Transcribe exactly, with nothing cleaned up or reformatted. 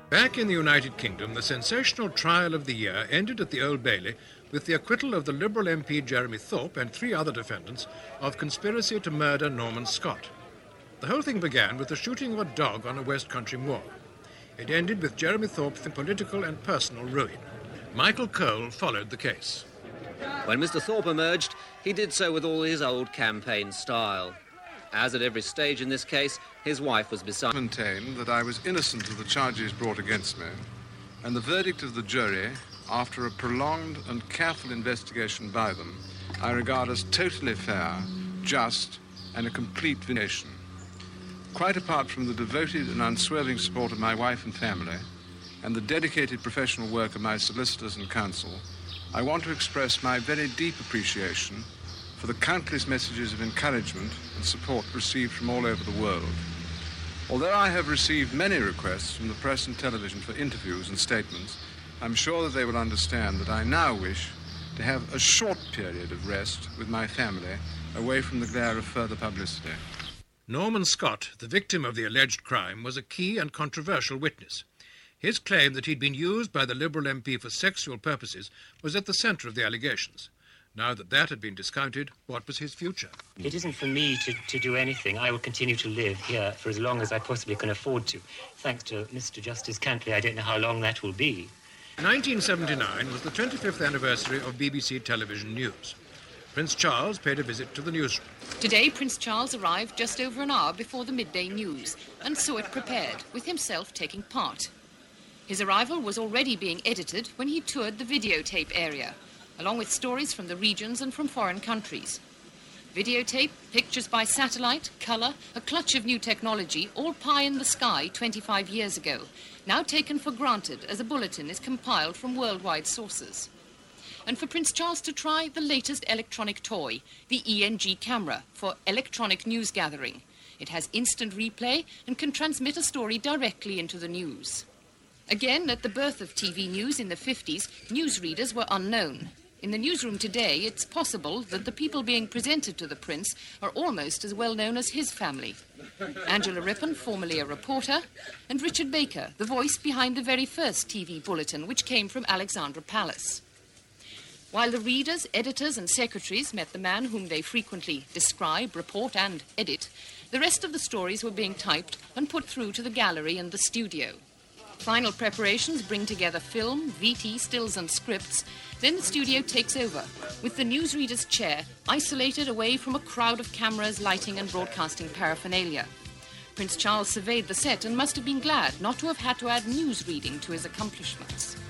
Back in the United Kingdom, the sensational trial of the year ended at the Old Bailey with the acquittal of the Liberal M P Jeremy Thorpe and three other defendants of conspiracy to murder Norman Scott. The whole thing began with the shooting of a dog on a West Country moor. It ended with Jeremy Thorpe's political and personal ruin. Michael Cole followed the case. When Mister Thorpe emerged, he did so with all his old campaign style. As at every stage in this case, his wife was beside I maintain that I was innocent of the charges brought against me, and the verdict of the jury, after a prolonged and careful investigation by them, I regard as totally fair, just, and a complete vindication. Quite apart from the devoted and unswerving support of my wife and family, and the dedicated professional work of my solicitors and counsel, I want to express my very deep appreciation for the countless messages of encouragement and support received from all over the world. Although I have received many requests from the press and television for interviews and statements, I'm sure that they will understand that I now wish to have a short period of rest with my family, away from the glare of further publicity. Norman Scott, the victim of the alleged crime, was a key and controversial witness. His claim that he'd been used by the Liberal M P for sexual purposes was at the centre of the allegations. Now that that had been discounted, what was his future? It isn't for me to, to do anything. I will continue to live here for as long as I possibly can afford to. Thanks to Mister Justice Cantley, I don't know how long that will be. nineteen seventy-nine was the twenty-fifth anniversary of B B C Television News. Prince Charles paid a visit to the newsroom. Today, Prince Charles arrived just over an hour before the midday news and saw it prepared, with himself taking part. His arrival was already being edited when he toured the videotape area, along with stories from the regions and from foreign countries. Videotape, pictures by satellite, colour, a clutch of new technology, all pie in the sky twenty-five years ago, now taken for granted as a bulletin is compiled from worldwide sources. And for Prince Charles to try the latest electronic toy, the E N G camera, for electronic news gathering. It has instant replay and can transmit a story directly into the news. Again, at the birth of T V news in the fifties, newsreaders were unknown. In the newsroom today, it's possible that the people being presented to the Prince are almost as well known as his family. Angela Rippon, formerly a reporter, and Richard Baker, the voice behind the very first T V bulletin, which came from Alexandra Palace. While the readers, editors and secretaries met the man whom they frequently describe, report and edit, the rest of the stories were being typed and put through to the gallery and the studio. Final preparations bring together film, V T, stills and scripts. Then the studio takes over, with the newsreader's chair isolated away from a crowd of cameras, lighting and broadcasting paraphernalia. Prince Charles surveyed the set and must have been glad not to have had to add news reading to his accomplishments.